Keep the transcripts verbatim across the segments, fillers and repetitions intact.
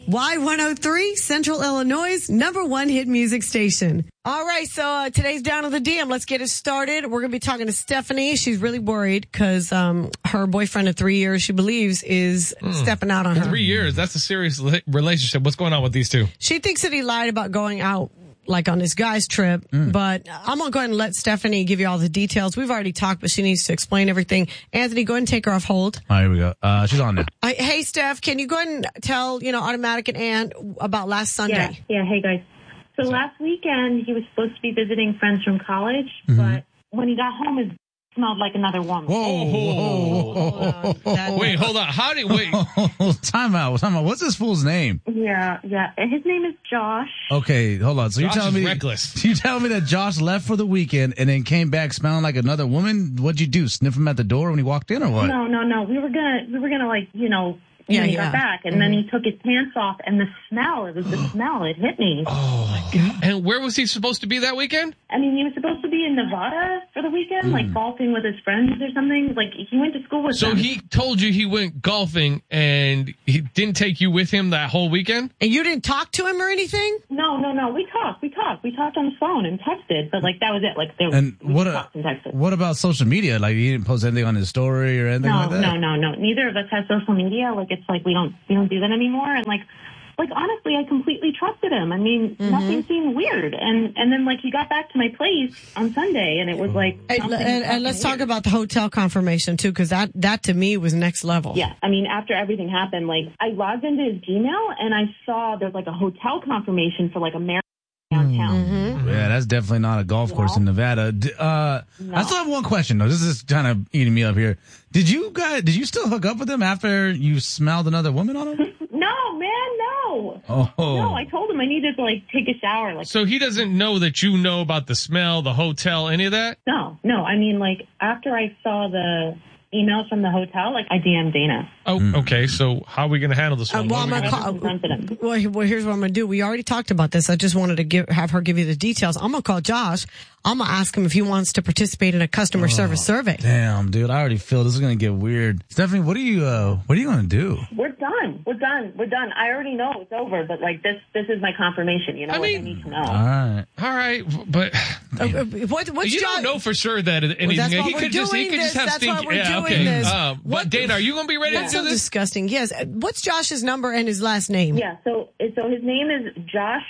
Y one oh three, Central Illinois' number one hit music station. All right, so uh, today's Down to the D M. Let's get it started. We're going to be talking to Stephanie. She's really worried because um, her boyfriend of three years, she believes, is mm. stepping out on her. Three years? That's a serious li- relationship. What's going on with these two? She thinks that he lied about going out, like on this guy's trip, mm. but I'm going to go ahead and let Stephanie give you all the details. We've already talked, but she needs to explain everything. Anthony, go ahead and take her off hold. All right, here we go. Uh, she's on now. I, hey, Steph, can you go ahead and tell, you know, Automatic and Ann about last Sunday? Yeah, yeah. Hey, guys. So last weekend, he was supposed to be visiting friends from college, mm-hmm. but when he got home, it smelled like another woman. Whoa, whoa, whoa, whoa, whoa. Wait, hold on. How did, wait. time out, time out. What's this fool's name? Yeah, yeah. His name is Josh. Okay, hold on. So Josh you're telling is me, reckless. You telling me that Josh left for the weekend and then came back smelling like another woman? What'd you do? Sniff him at the door when he walked in or what? No, no, no. We were gonna, we were gonna like, you know, Yeah, when he yeah. got back, and mm-hmm. then he took his pants off, and the smell, it was the smell, it hit me. Oh, my God. And where was he supposed to be that weekend? I mean, he was supposed to be in Nevada for the weekend, mm. like golfing with his friends or something. Like, he went to school with so them. So he told you he went golfing, and he didn't take you with him that whole weekend? And you didn't talk to him or anything? No, no, no. We talked, we talked. We talked on the phone and texted, but, like, that was it. Like, there, and we what, talked and texted. What about social media? Like, he didn't post anything on his story or anything no, like that? No, no, no, no. Neither of us has social media. Like, it's like we don't, we don't do that anymore. And, like, like, honestly, I completely trusted him. I mean, mm-hmm. nothing seemed weird. And, and then, like, he got back to my place on Sunday, and it was like... Hey, and, and let's weird. talk about the hotel confirmation, too, because that, that, to me, was next level. Yeah. I mean, after everything happened, like, I logged into his Gmail, and I saw there's, like, a hotel confirmation for, like, a Marriott downtown. Mm-hmm. Yeah, that's definitely not a golf course yeah. in Nevada. Uh, no. I still have one question, though. This is kind of eating me up here. Did you guys, did you still hook up with him after you smelled another woman on him? No, man, no. Oh. No, I told him I needed to, like, take a shower. Like, so he doesn't know that you know about the smell, the hotel, any of that? No, no. I mean, like, after I saw the emails from the hotel, like, I D M'd Dana. Oh, mm. okay. So how are we going to handle this one? Uh, well, I'm gonna call, well, well, here's what I'm going to do. We already talked about this. I just wanted to give have her give you the details. I'm going to call Josh. I'm going to ask him if he wants to participate in a customer oh, service survey. Damn, dude. I already feel this is going to get weird. Stephanie, what are you, uh, what are you going to do? We're done. We're done. We're done. I already know it's over, but, like, this this is my confirmation. You know, I, mean, I need to know. All right. All right. But uh, what, what's you Josh? don't know for sure that anything. Well, that's why he we're could just, he could this. just have that's stinky. Why we're yeah, doing okay. this. Uh, but what, Dana, are you going to be ready that's to do so this? Disgusting. Yes. What's Josh's number and his last name? Yeah. So, so his name is Josh,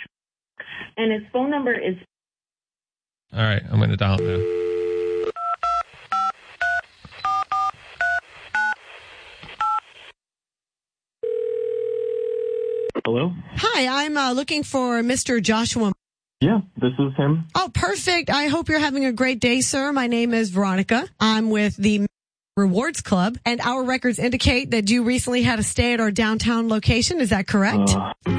and his phone number is. All right, I'm going to dial it now. Hello? Hi, I'm uh, looking for Mister Joshua. Yeah, this is him. Oh, perfect. I hope you're having a great day, sir. My name is Veronica. I'm with the Rewards Club, and our records indicate that you recently had a stay at our downtown location. Is that correct? Uh,